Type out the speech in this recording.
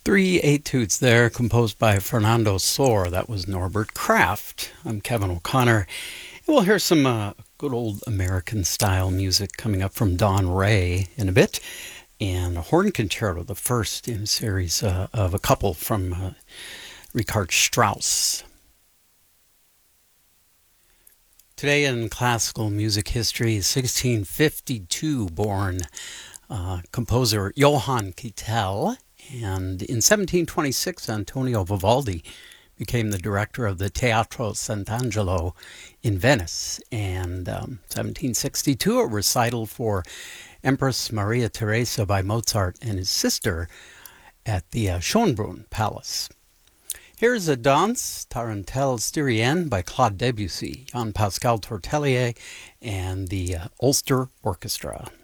Three etudes there, composed by Fernando Sor. That was Norbert Kraft. I'm Kevin O'Connor. We'll hear some good old American style music coming up from Don Ray in a bit. And a horn concerto, the first in a series of a couple from Richard Strauss. Today in classical music history, 1652 born composer Johann Keitel. And in 1726, Antonio Vivaldi became the director of the Teatro Sant'Angelo in Venice. And 1762, a recital for Empress Maria Theresa by Mozart and his sister at the Schönbrunn Palace. Here's a Danse Tarentelle Styrienne by Claude Debussy, Jean-Pascal Tortelier, and the Ulster Orchestra.